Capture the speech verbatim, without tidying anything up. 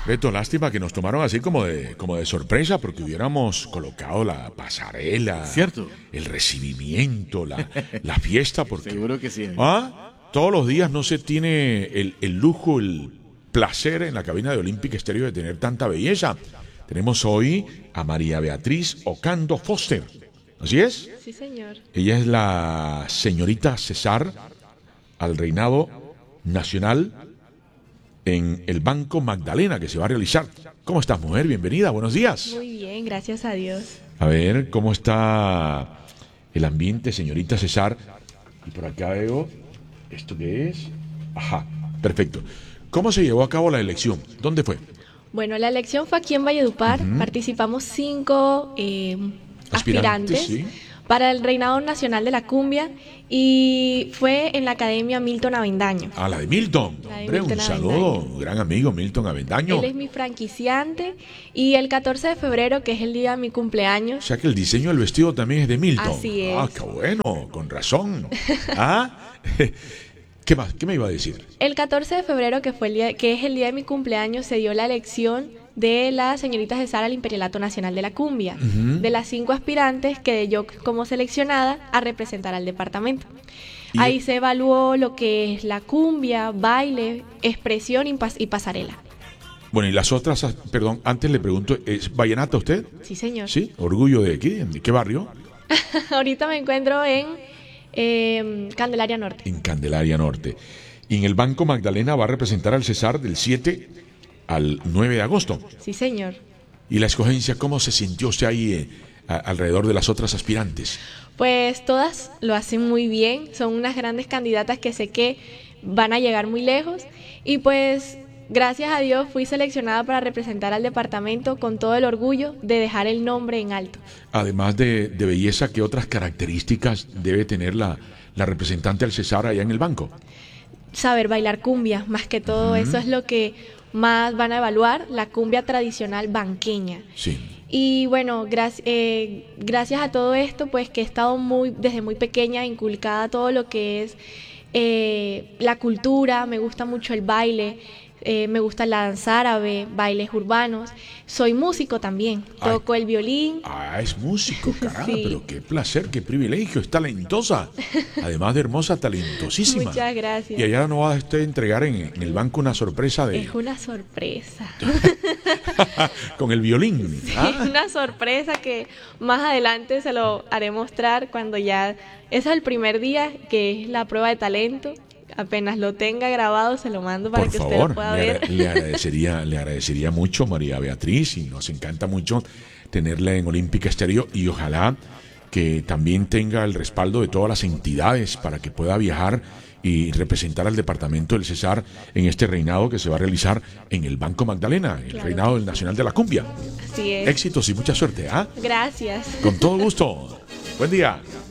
Beto, lástima que nos tomaron así como de, como de sorpresa porque hubiéramos colocado la pasarela, ¿Cierto? el recibimiento, la, la fiesta, porque Seguro que sí. ¿ah? Todos los días no se tiene el, el lujo, el placer en la cabina de Olympic Stereo de tener tanta belleza. Tenemos hoy a María Beatriz Ocando Foster. ¿Así es? Sí, señor. Ella es la señorita Cesar al reinado nacional en el Banco Magdalena que se va a realizar. ¿Cómo estás, mujer? Bienvenida, buenos días. Muy bien, gracias a Dios. A ver, ¿cómo está el ambiente, señorita Cesar? Y por acá veo, ¿esto qué es? Ajá, perfecto. ¿Cómo se llevó a cabo la elección? ¿Dónde fue? Bueno, la elección fue aquí en Valledupar. Uh-huh. Participamos cinco eh, aspirantes, aspirantes ¿sí? para el reinado nacional de la cumbia y fue en la Academia Milton Avendaño. Ah, la de Milton. La de Hombre, Milton un saludo, Avendaño. Gran amigo Milton Avendaño. Él es mi franquiciante y el catorce de febrero, que es el día de mi cumpleaños. O sea que el diseño del vestido también es de Milton. Así es. Ah, qué bueno, con razón. ¿Ah? ¿Qué más? ¿Qué me iba a decir? El catorce de febrero, que fue el día, que es el día de mi cumpleaños, se dio la elección de la señorita Cesar al Imperialato Nacional de la Cumbia, uh-huh. de las cinco aspirantes que yo como seleccionada a representar al departamento. Ahí se evaluó lo que es la cumbia, baile, expresión y, pas- y pasarela. Bueno, y las otras, perdón, antes le pregunto, ¿es vallenata usted? Sí, señor. ¿Sí? ¿Orgullo de qué? ¿De qué barrio? Ahorita me encuentro en eh, Candelaria Norte. En Candelaria Norte. Y en el Banco Magdalena va a representar al Cesar del siete al nueve de agosto. Sí, señor. ¿Y la escogencia cómo se sintió usted ahí eh, a, alrededor de las otras aspirantes? Pues todas lo hacen muy bien, son unas grandes candidatas que sé que van a llegar muy lejos y pues gracias a Dios fui seleccionada para representar al departamento con todo el orgullo de dejar el nombre en alto. Además de, de belleza, ¿qué otras características debe tener la, la representante al Cesar allá en el banco? Saber bailar cumbia, más que todo, uh-huh. eso es lo que más van a evaluar, la cumbia tradicional banqueña. Sí. Y bueno, gracias, eh, gracias a todo esto, pues que he estado muy desde muy pequeña inculcada todo lo que es eh, la cultura, me gusta mucho el baile, eh, me gusta la danza árabe, bailes urbanos. Soy músico también, Ay. toco el violín. Ah, es músico, caramba, sí. Pero qué placer, qué privilegio, es talentosa. Además de hermosa, talentosísima. Muchas gracias. Y allá no va a usted entregar en, en el banco una sorpresa de... Es una sorpresa. Con el violín. Sí, ¿Ah? una sorpresa que más adelante se lo haré mostrar cuando ya... Ese es el primer día, que es la prueba de talento. Apenas lo tenga grabado, se lo mando para Por que favor, usted lo pueda le, ver. Le agradecería, le agradecería mucho, María Beatriz, y nos encanta mucho tenerla en Olympic Stereo y ojalá que también tenga el respaldo de todas las entidades para que pueda viajar y representar al departamento del Cesar en este reinado que se va a realizar en el Banco Magdalena, el claro reinado del Nacional de la Cumbia. Así es. Éxitos y mucha suerte, ¿ah? Gracias. Con todo gusto. Buen día.